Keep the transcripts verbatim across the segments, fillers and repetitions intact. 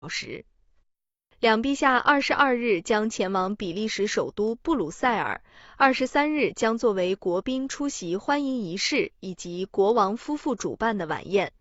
时。两陛下二十二日将前往比利时首都布鲁塞尔，二十三日将作为国宾出席欢迎仪式以及国王夫妇主办的晚宴。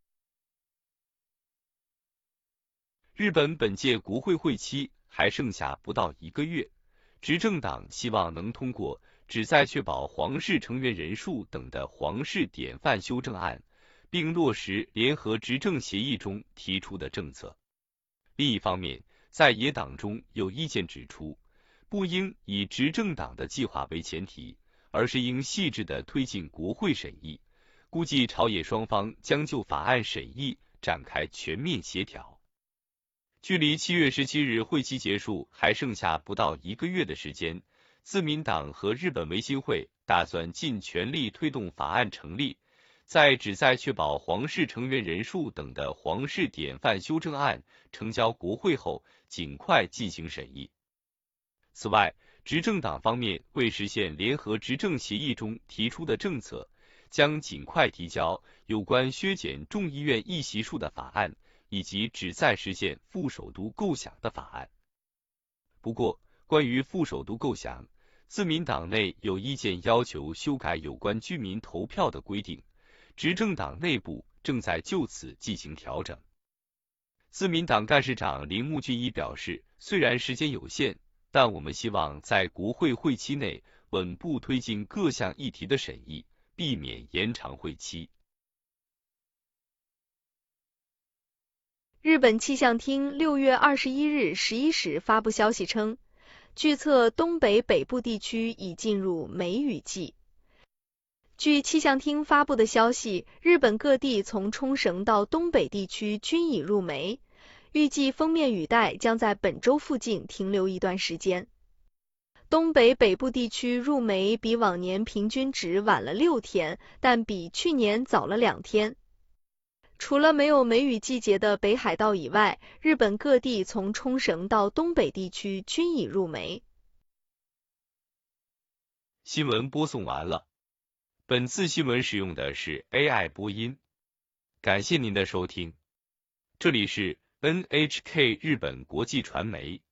日本本届国会会期还剩下不到一个月，执政党希望能通过旨在确保皇室成员人数等的皇室典范修正案，并落实联合执政协议中提出的政策。另一方面，在野党中有意见指出，不应以执政党的计划为前提，而是应细致地推进国会审议。估计朝野双方将就法案审议展开全面协调。距离七月十七日会期结束还剩下不到一个月的时间，自民党和日本维新会打算尽全力推动法案成立，在旨在确保皇室成员人数等的皇室典范修正案呈交国会后，尽快进行审议。此外，执政党方面为实现联合执政协议中提出的政策，将尽快提交有关削减众议院议席数的法案，以及旨在实现副首都构想的法案。不过，关于副首都构想，自民党内有意见要求修改有关居民投票的规定，执政党内部正在就此进行调整。自民党干事长铃木俊一表示，虽然时间有限，但我们希望在国会会期内稳步推进各项议题的审议，避免延长会期。 日本气象厅六月二十一日十一时发布消息称，据测东北北部地区已进入梅雨季。据气象厅发布的消息，日本各地从冲绳到东北地区均已入梅，预计锋面雨带将在本州附近停留一段时间。东北北部地区入梅比往年平均值晚了六天，但比去年早了两天。除了没有梅雨季节的北海道以外，日本各地从冲绳到东北地区均已入梅。 新闻播送完了。本次新闻使用的是 A I 播音，感谢您的收听。这里是 N H K 日本国际传媒。